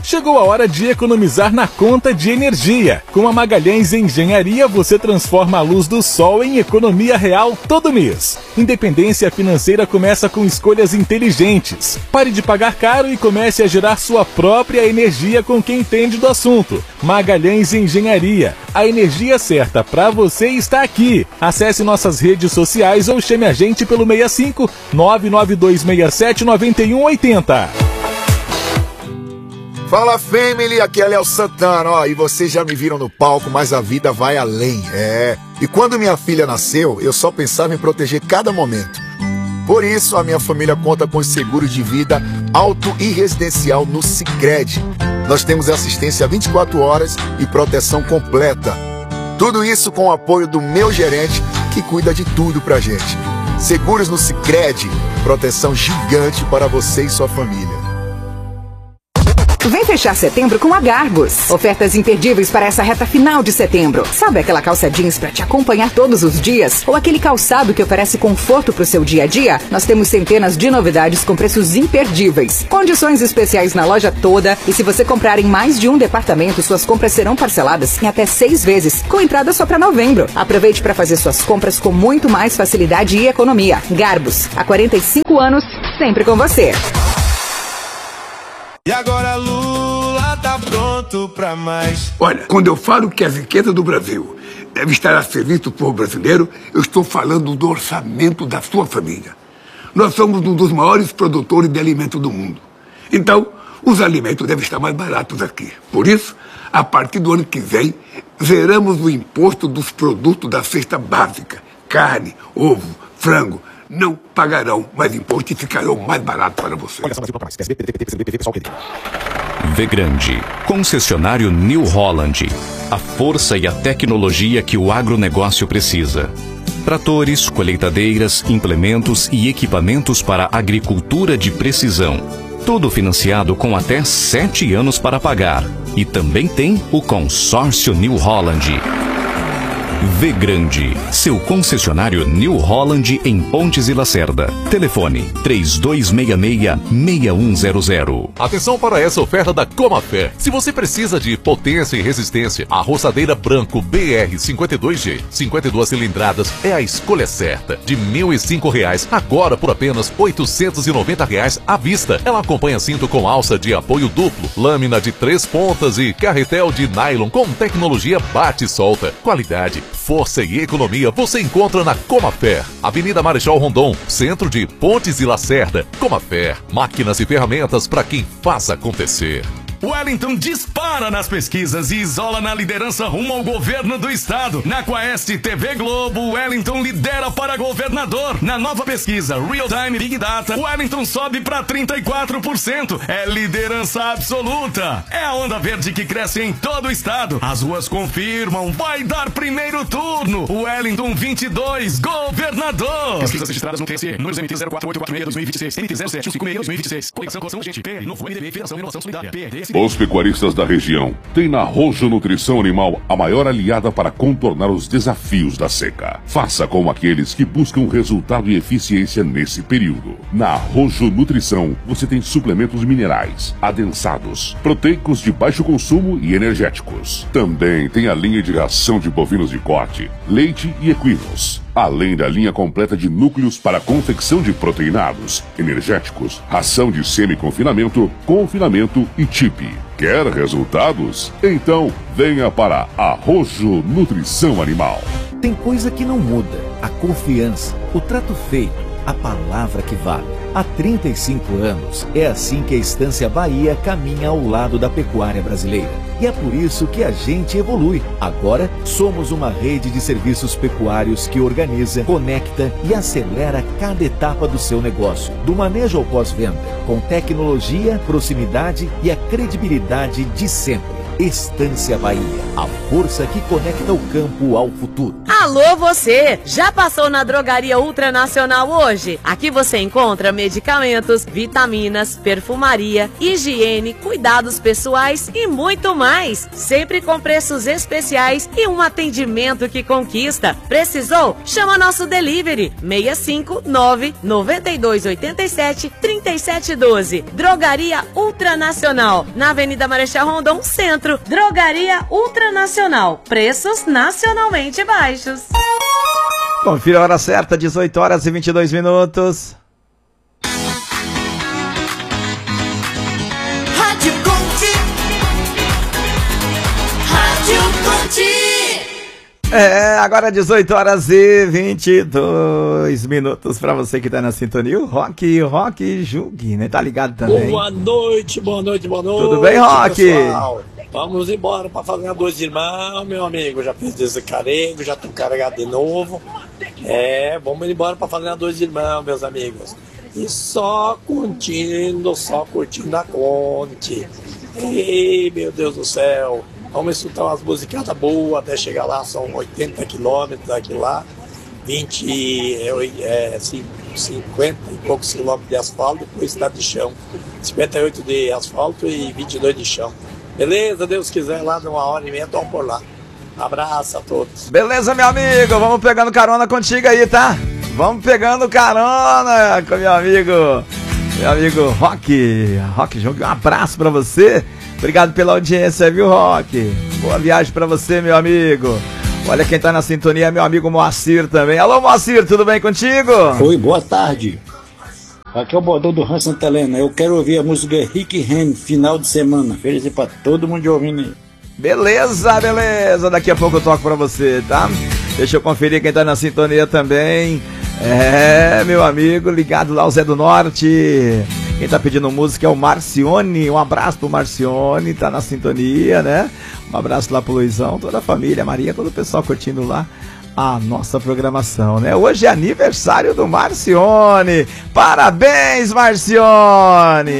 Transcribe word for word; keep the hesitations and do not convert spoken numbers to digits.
Chegou a hora de economizar na conta de energia. Com a Magalhães Engenharia, você transforma a luz do sol em economia real todo mês. Independência financeira começa com escolhas inteligentes. Pare de pagar caro e comece a gerar sua própria energia com quem entende do assunto. Magalhães Engenharia. A energia certa para você está aqui. Acesse nossas redes sociais ou chame a gente pelo seis cinco nove nove dois seis sete nove um oito zero. Fala, family, aqui é Léo Santana, ó, e vocês já me viram no palco, mas a vida vai além, é. E quando minha filha nasceu, eu só pensava em proteger cada momento. Por isso, a minha família conta com os seguros de vida auto e residencial no Sicredi. Nós temos assistência vinte e quatro horas e proteção completa. Tudo isso com o apoio do meu gerente, que cuida de tudo pra gente. Seguros no Sicredi, proteção gigante para você e sua família. Vem fechar setembro com a Garbus. Ofertas imperdíveis para essa reta final de setembro. Sabe aquela calça jeans para te acompanhar todos os dias? Ou aquele calçado que oferece conforto para o seu dia a dia? Nós temos centenas de novidades com preços imperdíveis. Condições especiais na loja toda. E se você comprar em mais de um departamento, suas compras serão parceladas em até seis vezes, com entrada só para novembro. Aproveite para fazer suas compras com muito mais facilidade e economia. Garbus, há quarenta e cinco anos, sempre com você. E agora Lula tá pronto pra mais. Olha, quando eu falo que a riqueza do Brasil deve estar a serviço do povo brasileiro, eu estou falando do orçamento da sua família. Nós somos um dos maiores produtores de alimentos do mundo. Então, os alimentos devem estar mais baratos aqui. Por isso, a partir do ano que vem, zeramos o imposto dos produtos da cesta básica. Carne, ovo, frango. Não pagarão mais imposto e ficarão mais barato para você. Vgrande, concessionário New Holland. A força e a tecnologia que o agronegócio precisa. Tratores, colheitadeiras, implementos e equipamentos para agricultura de precisão. Tudo financiado com até sete anos para pagar. E também tem o consórcio New Holland. Vgrande, seu concessionário New Holland em Pontes e Lacerda. Telefone três dois seis seis, seis um zero zero. Atenção para essa oferta da Comafé. Se você precisa de potência e resistência, a roçadeira branco B R cinquenta e dois G, cinquenta e duas cilindradas, é a escolha certa. De mil e cinco reais, agora por apenas oitocentos e noventa reais à vista. Ela acompanha cinto com alça de apoio duplo, lâmina de três pontas e carretel de nylon com tecnologia bate e solta. Qualidade, força e economia você encontra na Comafé. Avenida Marechal Rondon, centro de Pontes e Lacerda. Comafé, máquinas e ferramentas para quem faz acontecer. Wellington dispara nas pesquisas e isola na liderança rumo ao governo do estado. Na Quaest T V Globo, Wellington lidera para governador. Na nova pesquisa Real Time Big Data, Wellington sobe para trinta e quatro por cento. É liderança absoluta. É a onda verde que cresce em todo o estado. As ruas confirmam, vai dar primeiro turno. Wellington vinte e dois, governador. Pesquisas registradas no Q S E, números M T zero quatro oito quatro seis dois mil e vinte e seis, M T zero sete um cinco seis dois mil e vinte e seis. Coligação Coração Gente, P R, Novo M D B, Federação Inovação Solidária, P R D S. Os pecuaristas da região têm na Rojo Nutrição Animal a maior aliada para contornar os desafios da seca. Faça como aqueles que buscam resultado e eficiência nesse período. Na Rojo Nutrição, você tem suplementos minerais, adensados, proteicos de baixo consumo e energéticos. Também tem a linha de ração de bovinos de corte, leite e equinos. Além da linha completa de núcleos para confecção de proteinados, energéticos, ração de semi-confinamento, confinamento e chip. Quer resultados? Então venha para a Rojo Nutrição Animal. Tem coisa que não muda: a confiança, o trato feito, a palavra que vale. Há trinta e cinco anos, é assim que a Estância Bahia caminha ao lado da pecuária brasileira. E é por isso que a gente evolui. Agora, somos uma rede de serviços pecuários que organiza, conecta e acelera cada etapa do seu negócio. Do manejo ao pós-venda, com tecnologia, proximidade e a credibilidade de sempre. Estância Bahia, a força que conecta o campo ao futuro. Alô você, já passou na Drogaria Ultranacional hoje? Aqui você encontra medicamentos, vitaminas, perfumaria, higiene, cuidados pessoais e muito mais. Sempre com preços especiais e um atendimento que conquista. Precisou? Chama nosso delivery seis cinco nove, nove dois oito sete, três sete um dois. Drogaria Ultranacional, na Avenida Marechal Rondon, Centro. Drogaria Ultranacional, preços nacionalmente baixos. Confira a hora certa, dezoito horas e vinte e dois minutos. Rádio Conte. Rádio Conte. É, agora dezoito horas e vinte e dois minutos pra você que tá na sintonia. O Rock, o Rock Jug, né? Tá ligado também. Boa noite, boa noite, boa noite. Tudo bem, Rock? Pessoal. Vamos embora pra Fazenda Dois Irmãos, meu amigo. Já fiz descarrego, já tô carregado de novo. É, vamos embora pra Fazenda Dois Irmãos, meus amigos. E só curtindo, só curtindo a Conte. Ei, meu Deus do céu. Vamos escutar umas musicadas boas até chegar lá, são oitenta quilômetros daqui lá, vinte, é, cinquenta e poucos quilômetros de asfalto, depois está de chão. cinquenta e oito de asfalto e vinte e dois de chão. Beleza, Deus quiser, lá numa hora e meia, estamos por lá. Abraço a todos. Beleza, meu amigo, vamos pegando carona contigo aí, tá? Vamos pegando carona com meu amigo, meu amigo Rock, Rock Jung, um abraço pra você. Obrigado pela audiência, viu, Rock? Boa viagem pra você, meu amigo. Olha quem tá na sintonia, meu amigo Moacir também. Alô, Moacir, tudo bem contigo? Oi, boa tarde. Aqui é o Bodô do Hans Santa Helena. Eu quero ouvir a música Rick Hen, final de semana. Feliz pra todo mundo ouvindo aí. Beleza, beleza. Daqui a pouco eu toco pra você, tá? Deixa eu conferir quem tá na sintonia também. É, meu amigo, ligado lá, o Zé do Norte. Quem tá pedindo música é o Marcione. Um abraço pro Marcione, tá na sintonia, né? Um abraço lá pro Luizão, toda a família, a Maria, todo o pessoal curtindo lá a nossa programação, né? Hoje é aniversário do Marcione. Parabéns, Marcione!